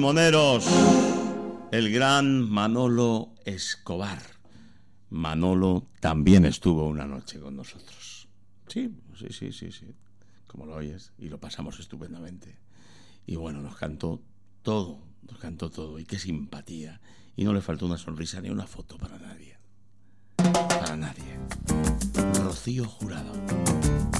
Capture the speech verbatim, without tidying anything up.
limoneros, el gran Manolo Escobar. Manolo también estuvo una noche con nosotros. Sí, sí, sí, sí, sí. Como lo oyes, y lo pasamos estupendamente. Y bueno, nos cantó todo, nos cantó todo. Y qué simpatía. Y no le faltó una sonrisa ni una foto para nadie. Para nadie. Rocío Jurado.